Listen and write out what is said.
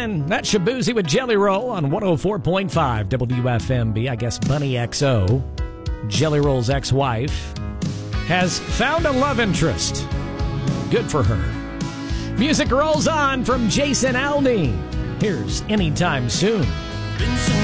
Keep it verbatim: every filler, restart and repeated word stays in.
ten. That's Shabuzi with Jelly Roll on one oh four point five W F M B. I guess Bunny X O, Jelly Roll's ex-wife, has found a love interest. Good for her. Music rolls on from Jason Aldean. Here's Anytime Soon.